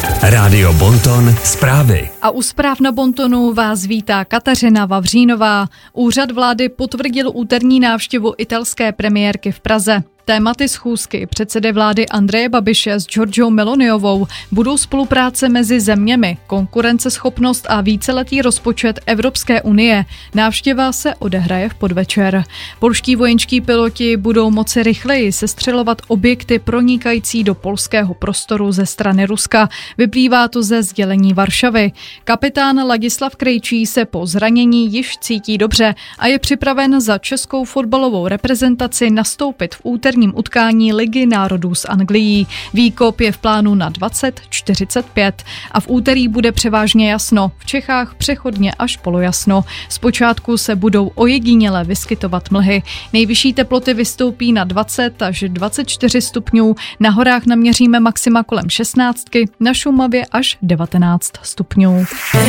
Rádio Bonton zprávy. A u zpráv na Bontonu vás vítá Kateřina Vavřínová. Úřad vlády potvrdil úterní návštěvu italské premiérky v Praze. Tématy schůzky předsedy vlády Andreje Babiše s Giorgiou Meloniovou budou spolupráce mezi zeměmi, konkurenceschopnost a víceletý rozpočet Evropské unie. Návštěva se odehraje v podvečer. Polští vojenští piloti budou moci rychleji sestřelovat objekty pronikající do polského prostoru ze strany Ruska. Vyplývá to ze sdělení Varšavy. Kapitán Ladislav Krejčí se po zranění již cítí dobře a je připraven za českou fotbalovou reprezentaci nastoupit v úterním utkání Ligy národů s Anglií. Výkop je v plánu na 20:45 a v úterý bude převážně jasno, v Čechách přechodně až polojasno. Zpočátku se budou ojediněle vyskytovat mlhy. Nejvyšší teploty vystoupí na 20 až 24 stupňů, na horách naměříme maxima kolem 16, na Šumavě až 19 stupňů.